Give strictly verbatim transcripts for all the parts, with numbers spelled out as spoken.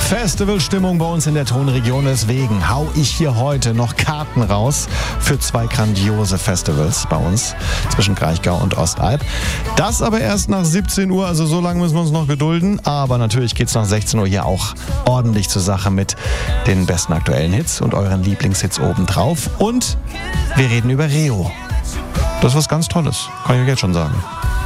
Festivalstimmung bei uns in der Tonregion. Deswegen hau ich hier heute noch Karten raus für zwei grandiose Festivals bei uns zwischen Kraichgau und Ostalb. Das aber erst nach siebzehn Uhr, also so lange müssen wir uns noch gedulden. Aber natürlich geht's nach sechzehn Uhr hier auch ordentlich zur Sache mit den besten aktuellen Hits und euren Lieblingshits obendrauf. Und wir reden über Reo. Das ist was ganz Tolles, kann ich euch jetzt schon sagen.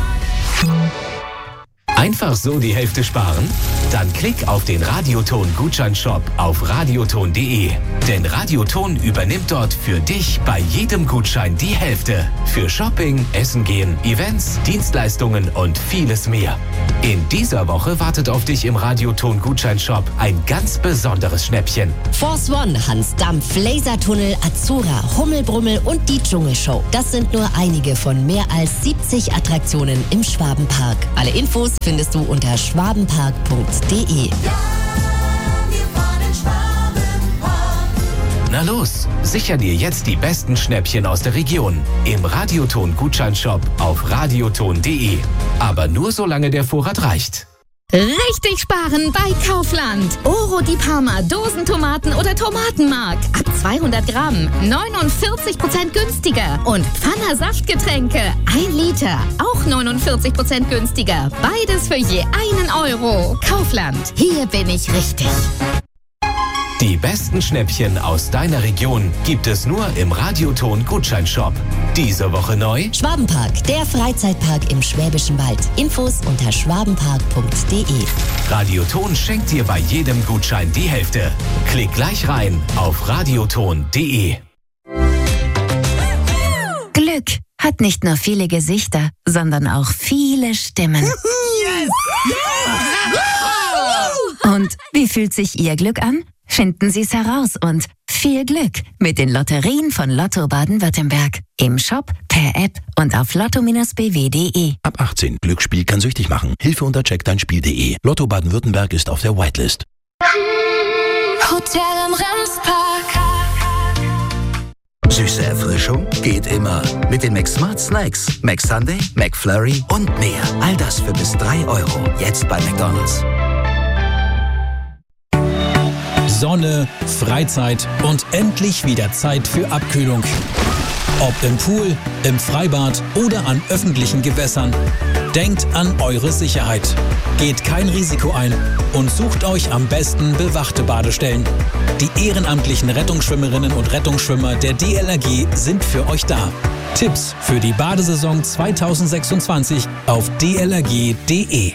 Einfach so die Hälfte sparen? Dann klick auf den Radioton-Gutscheinshop auf radioton punkt de. Denn Radioton übernimmt dort für dich bei jedem Gutschein die Hälfte. Für Shopping, Essen gehen, Events, Dienstleistungen und vieles mehr. In dieser Woche wartet auf dich im Radioton-Gutscheinshop ein ganz besonderes Schnäppchen. Force One, Hans Dampf, Lasertunnel, Azura, Hummelbrummel und die Dschungelshow. Das sind nur einige von mehr als siebzig Attraktionen im Schwabenpark. Alle Infos findest du unter schwabenpark punkt de. Na los, sicher dir jetzt die besten Schnäppchen aus der Region im Radioton-Gutscheinshop auf radioton punkt de. Aber nur solange der Vorrat reicht. Richtig sparen bei Kaufland. Oro di Parma, Dosentomaten oder Tomatenmark. Ab zweihundert Gramm, neunundvierzig Prozent günstiger. Und Pfanner Saftgetränke, ein Liter, auch neunundvierzig Prozent günstiger. Beides für je einen Euro. Kaufland, hier bin ich richtig. Die besten Schnäppchen aus deiner Region gibt es nur im Radioton-Gutscheinshop. Diese Woche neu: Schwabenpark, der Freizeitpark im Schwäbischen Wald. Infos unter schwabenpark punkt de. Radioton schenkt dir bei jedem Gutschein die Hälfte. Klick gleich rein auf radioton punkt de. Glück hat nicht nur viele Gesichter, sondern auch viele Stimmen. Yes! Und wie fühlt sich Ihr Glück an? Finden Sie es heraus und viel Glück mit den Lotterien von Lotto Baden-Württemberg. Im Shop, per App und auf lotto Bindestrich b w punkt de. Ab achtzehn. Glücksspiel kann süchtig machen. Hilfe unter check dein Spiel punkt de. Lotto Baden-Württemberg ist auf der Whitelist. Hotel am Remspark. Süße Erfrischung geht immer. Mit den McSmart Snacks, McSunday, McFlurry und mehr. All das für bis drei Euro. Jetzt bei McDonald's. Sonne, Freizeit und endlich wieder Zeit für Abkühlung. Ob im Pool, im Freibad oder an öffentlichen Gewässern. Denkt an eure Sicherheit. Geht kein Risiko ein und sucht euch am besten bewachte Badestellen. Die ehrenamtlichen Rettungsschwimmerinnen und Rettungsschwimmer der D L R G sind für euch da. Tipps für die Badesaison zweitausendsechsundzwanzig auf d l r g punkt de.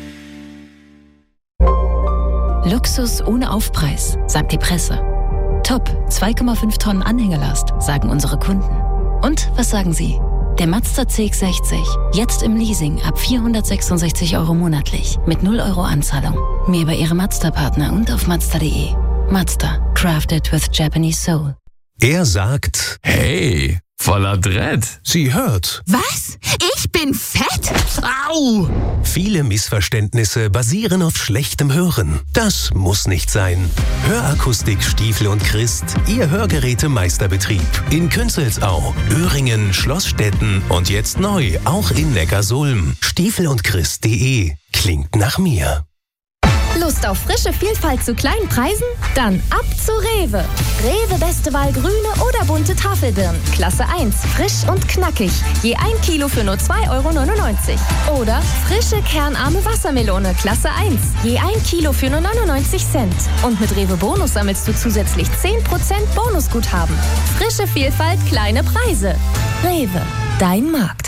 Luxus ohne Aufpreis, sagt die Presse. Top, zwei Komma fünf Tonnen Anhängelast, sagen unsere Kunden. Und was sagen Sie? Der Mazda C X sechzig, jetzt im Leasing ab vierhundertsechsundsechzig Euro monatlich, mit null Euro Anzahlung. Mehr bei Ihrem Mazda-Partner und auf mazda punkt de. Mazda, crafted with Japanese soul. Er sagt, hey, voller Dread. Sie hört. Was? Ich bin fett? Au! Viele Missverständnisse basieren auf schlechtem Hören. Das muss nicht sein. Hörakustik Stiefel und Christ, Ihr Hörgerätemeisterbetrieb. In Künzelsau, Öhringen, Schlossstetten und jetzt neu auch in Neckarsulm. Stiefel und Christ punkt de. Klingt nach mir. Lust auf frische Vielfalt zu kleinen Preisen? Dann ab zu Rewe. Rewe beste Wahl grüne oder bunte Tafelbirnen. Klasse eins, frisch und knackig. Je ein Kilo für nur zwei Euro neunundneunzig. Oder frische kernarme Wassermelone. Klasse eins. Je ein Kilo für nur neunundneunzig Cent. Und mit Rewe Bonus sammelst du zusätzlich zehn Prozent Bonusguthaben. Frische Vielfalt, kleine Preise. Rewe, dein Markt.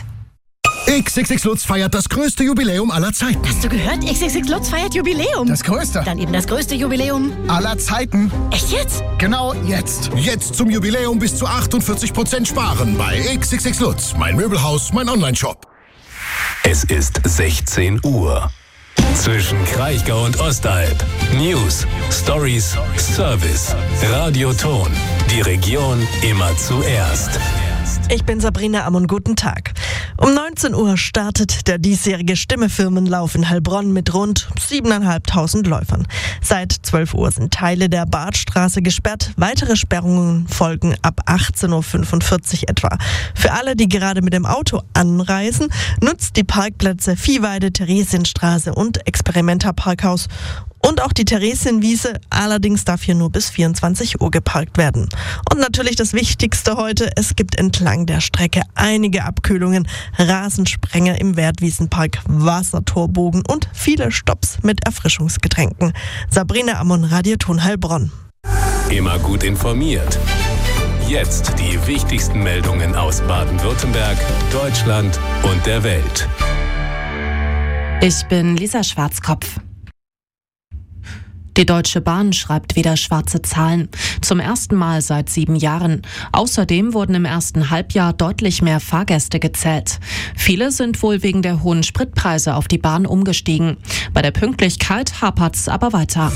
X X X Lutz feiert das größte Jubiläum aller Zeiten. Hast du gehört? X X X Lutz feiert Jubiläum. Das größte. Dann eben das größte Jubiläum aller Zeiten. Echt jetzt? Genau jetzt. Jetzt zum Jubiläum bis zu achtundvierzig Prozent sparen bei X X X Lutz. Mein Möbelhaus, mein Online-Shop. Es ist sechzehn Uhr. Zwischen Kraichgau und Ostalb. News, Stories, Service. Radioton. Die Region immer zuerst. Ich bin Sabrina Ammon, guten Tag. Um neunzehn Uhr startet der diesjährige Stimmefirmenlauf in Heilbronn mit rund siebentausendfünfhundert Läufern. Seit zwölf Uhr sind Teile der Badstraße gesperrt. Weitere Sperrungen folgen ab achtzehn Uhr fünfundvierzig etwa. Für alle, die gerade mit dem Auto anreisen, nutzt die Parkplätze Viehweide, Theresienstraße und Experimenta Parkhaus Und auch die Theresienwiese, allerdings darf hier nur bis vierundzwanzig Uhr geparkt werden. Und natürlich das Wichtigste heute, es gibt entlang der Strecke einige Abkühlungen, Rasensprenger im Wertwiesenpark, Wassertorbogen und viele Stopps mit Erfrischungsgetränken. Sabrina Ammon, Radioton Heilbronn. Immer gut informiert. Jetzt die wichtigsten Meldungen aus Baden-Württemberg, Deutschland und der Welt. Ich bin Lisa Schwarzkopf. Die Deutsche Bahn schreibt wieder schwarze Zahlen. Zum ersten Mal seit sieben Jahren. Außerdem wurden im ersten Halbjahr deutlich mehr Fahrgäste gezählt. Viele sind wohl wegen der hohen Spritpreise auf die Bahn umgestiegen. Bei der Pünktlichkeit hapert's aber weiter.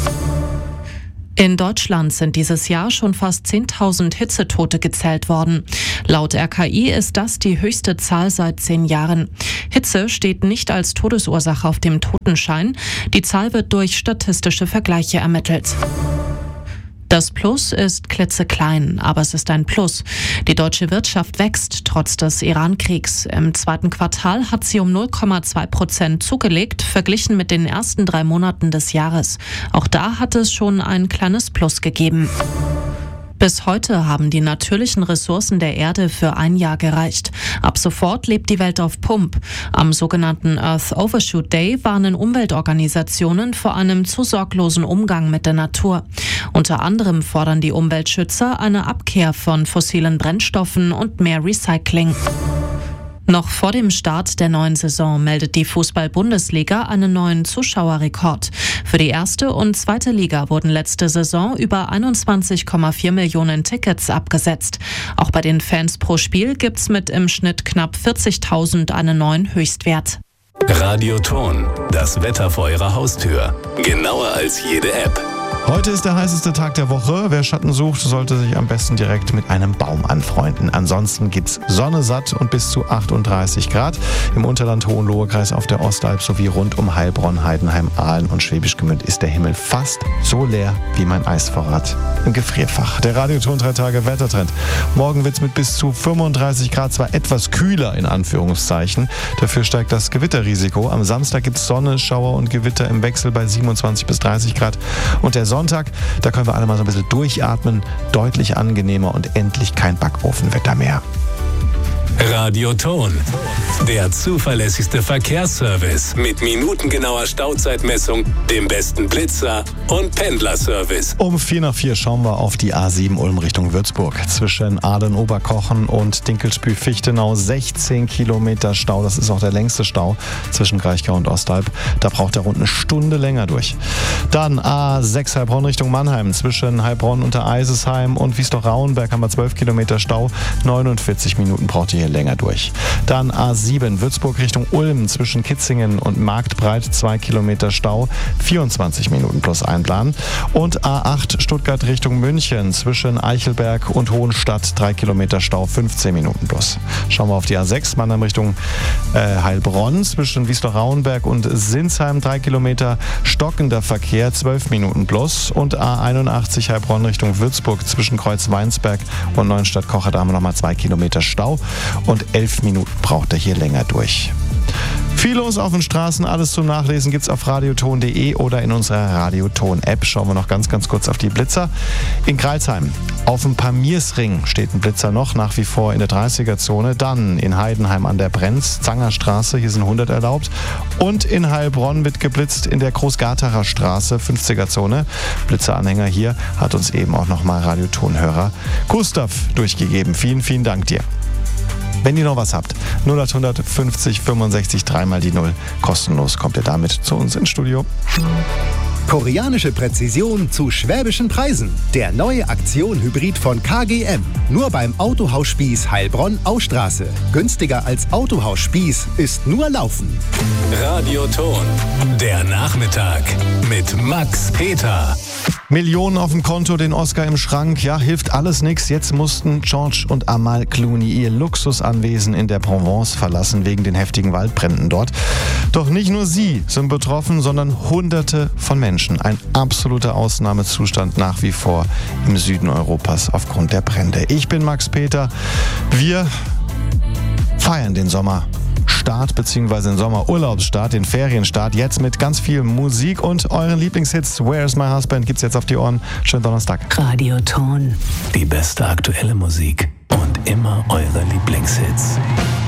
In Deutschland sind dieses Jahr schon fast zehntausend Hitzetote gezählt worden. Laut R K I ist das die höchste Zahl seit zehn Jahren. Hitze steht nicht als Todesursache auf dem Totenschein. Die Zahl wird durch statistische Vergleiche ermittelt. Das Plus ist klitzeklein, aber es ist ein Plus. Die deutsche Wirtschaft wächst trotz des Iran-Kriegs. Im zweiten Quartal hat sie um null Komma zwei Prozent zugelegt, verglichen mit den ersten drei Monaten des Jahres. Auch da hat es schon ein kleines Plus gegeben. Bis heute haben die natürlichen Ressourcen der Erde für ein Jahr gereicht. Ab sofort lebt die Welt auf Pump. Am sogenannten Earth Overshoot Day warnen Umweltorganisationen vor einem zu sorglosen Umgang mit der Natur. Unter anderem fordern die Umweltschützer eine Abkehr von fossilen Brennstoffen und mehr Recycling. Noch vor dem Start der neuen Saison meldet die Fußball-Bundesliga einen neuen Zuschauerrekord. Für die erste und zweite Liga wurden letzte Saison über einundzwanzig Komma vier Millionen Tickets abgesetzt. Auch bei den Fans pro Spiel gibt's mit im Schnitt knapp vierzigtausend einen neuen Höchstwert. Radioton, das Wetter vor Ihrer Haustür. Genauer als jede App. Heute ist der heißeste Tag der Woche. Wer Schatten sucht, sollte sich am besten direkt mit einem Baum anfreunden. Ansonsten gibt's Sonne satt und bis zu achtunddreißig Grad. Im Unterland Hohenlohe-Kreis auf der Ostalb sowie rund um Heilbronn, Heidenheim, Aalen und Schwäbisch Gmünd ist der Himmel fast so leer wie mein Eisvorrat im Gefrierfach. Der Radioton drei Tage Wettertrend. Morgen wird's mit bis zu fünfunddreißig Grad zwar etwas kühler in Anführungszeichen. Dafür steigt das Gewitterrisiko. Am Samstag gibt's Sonne, Schauer und Gewitter im Wechsel bei siebenundzwanzig bis dreißig Grad. Und der Sonntag, da können wir alle mal so ein bisschen durchatmen, deutlich angenehmer und endlich kein Backofenwetter mehr. Radioton, der zuverlässigste Verkehrsservice mit minutengenauer Stauzeitmessung, dem besten Blitzer und Pendlerservice. Um vier nach vier schauen wir auf die A sieben Ulm Richtung Würzburg. Zwischen Aalen-Oberkochen und Dinkelspüh-Fichtenau sechzehn Kilometer Stau. Das ist auch der längste Stau zwischen Kraichgau und Ostalb. Da braucht er rund eine Stunde länger durch. Dann A sechs Heilbronn Richtung Mannheim. Zwischen Heilbronn und der Eisesheim und Wiesloch-Rauenberg haben wir zwölf Kilometer Stau. neunundvierzig Minuten braucht ihr hier länger durch. Dann A sieben Würzburg Richtung Ulm zwischen Kitzingen und Marktbreit zwei Kilometer Stau, vierundzwanzig Minuten plus einplanen. Und A acht Stuttgart Richtung München zwischen Eichelberg und Hohenstadt drei Kilometer Stau, fünfzehn Minuten plus. Schauen wir auf die A sechs Mannheim Richtung äh, Heilbronn zwischen Wiesloch-Rauenberg und Sinsheim drei Kilometer stockender Verkehr, zwölf Minuten plus. Und A einundachtzig Heilbronn Richtung Würzburg zwischen Kreuzweinsberg und Neuenstadt-Kocher, da haben wir nochmal zwei Kilometer Stau. Und elf Minuten braucht er hier länger durch. Viel los auf den Straßen, alles zum Nachlesen gibt's auf radioton punkt de oder in unserer Radioton-App. Schauen wir noch ganz, ganz kurz auf die Blitzer. In Crailsheim auf dem Pamiersring steht ein Blitzer noch, nach wie vor in der dreißiger-Zone. Dann in Heidenheim an der Brenz, Zangerstraße, hier sind hundert erlaubt. Und in Heilbronn wird geblitzt in der Großgartacher Straße, fünfziger-Zone. Blitzeranhänger hier hat uns eben auch nochmal Radiotonhörer Gustav durchgegeben. Vielen, vielen Dank dir. Wenn ihr noch was habt, null acht fünfzig fünfundsechzig dreimal die Null. Kostenlos kommt ihr damit zu uns ins Studio. Koreanische Präzision zu schwäbischen Preisen. Der neue Aktion-Hybrid von K G M. Nur beim Autohaus Spieß Heilbronn-Austraße. Günstiger als Autohaus Spieß ist nur Laufen. Radioton, der Nachmittag mit Max Peter. Millionen auf dem Konto, den Oscar im Schrank. Ja, hilft alles nichts. Jetzt mussten George und Amal Clooney ihr Luxusanwesen in der Provence verlassen wegen den heftigen Waldbränden dort. Doch nicht nur sie sind betroffen, sondern Hunderte von Menschen. Ein absoluter Ausnahmezustand nach wie vor im Süden Europas aufgrund der Brände. Ich bin Max Peter. Wir feiern den Sommer. Stark Sommerstart bzw. den Sommerurlaubsstart, den Ferienstart. Jetzt mit ganz viel Musik und euren Lieblingshits. Where's My Husband gibt's jetzt auf die Ohren. Schönen Donnerstag. Radioton. Die beste aktuelle Musik und immer eure Lieblingshits.